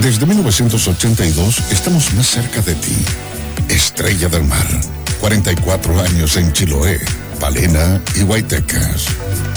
Desde 1982 estamos más cerca de ti. Estrella del Mar. 44 años en Chiloé, Palena y Guaytecas.